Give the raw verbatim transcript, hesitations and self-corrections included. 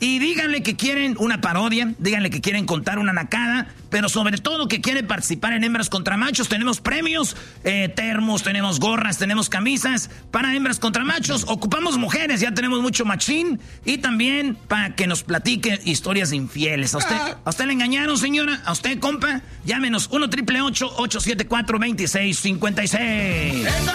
Y díganle que quieren una parodia, díganle que quieren contar una nacada, pero sobre todo que quieren participar en Hembras contra Machos. Tenemos premios, eh, termos, tenemos gorras, tenemos camisas para Hembras contra Machos. Ocupamos mujeres, ya tenemos mucho machín. Y también para que nos platique historias de infieles. ¿A usted, ¿a usted le engañaron, señora? ¿A usted, compa? Llámenos uno triple ocho, ocho siete cuatro, dos seis cinco seis.